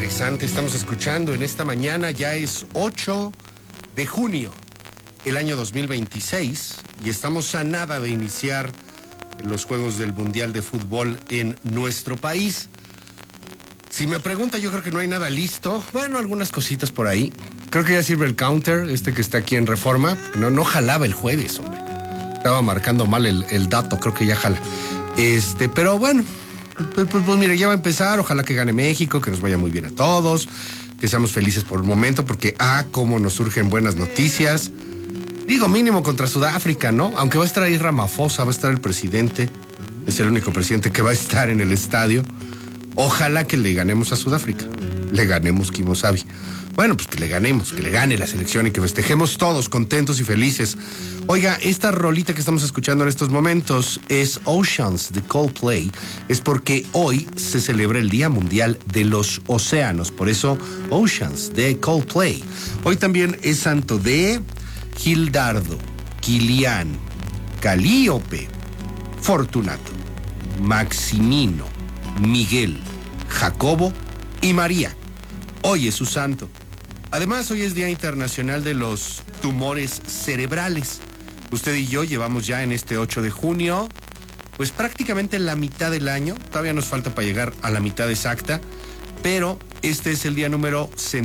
interesante estamos escuchando en esta mañana. Ya es 8 de junio, el año 2026, y estamos a nada de iniciar los Juegos del Mundial de Fútbol en nuestro país. Si me pregunta, yo creo que no hay nada listo. Bueno, algunas cositas por ahí. Creo que ya sirve el counter, que está aquí en Reforma. No jalaba el jueves, hombre. Estaba marcando mal el dato, creo que ya jala. Pero bueno, pues mire, ya va a empezar. Ojalá que gane México, que nos vaya muy bien a todos, que seamos felices por un momento, porque cómo nos surgen buenas noticias. Digo, mínimo contra Sudáfrica, ¿no? Aunque va a estar ahí Ramaphosa, va a estar el presidente. Es el único presidente que va a estar en el estadio. Ojalá que le ganemos a Sudáfrica. Le ganemos Kimosabi. Bueno, pues que le ganemos, que le gane la selección y que festejemos todos contentos y felices. Oiga, esta rolita que estamos escuchando en estos momentos es Oceans de Coldplay. Es porque hoy se celebra el Día Mundial de los Océanos. Por eso, Oceans de Coldplay. Hoy también es santo de Gildardo, Kilian, Calíope, Fortunato, Maximino, Miguel, Jacobo y María. Hoy es su santo. Además, hoy es Día Internacional de los Tumores Cerebrales. Usted y yo llevamos ya en este 8 de junio, pues prácticamente la mitad del año. Todavía nos falta para llegar a la mitad exacta, pero este es el día número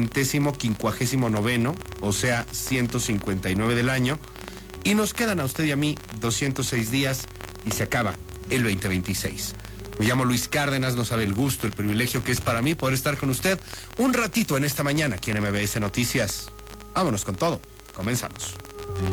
159, o sea, 159 del año. Y nos quedan a usted y a mí 206 días y se acaba el 2026. Me llamo Luis Cárdenas, no sabe el gusto, el privilegio que es para mí poder estar con usted un ratito en esta mañana aquí en MBS Noticias. Vámonos con todo, comenzamos.